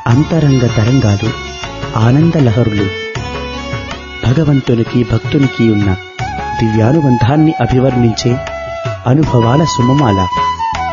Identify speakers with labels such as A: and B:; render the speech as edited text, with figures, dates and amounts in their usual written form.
A: అంతరంగ తరంగాలు, ఆనంద లహరులు. భగవంతునికి భక్తునికి ఉన్న దివ్యానుబంధాన్ని అభివర్ణించే అనుభవాల సుమమాల.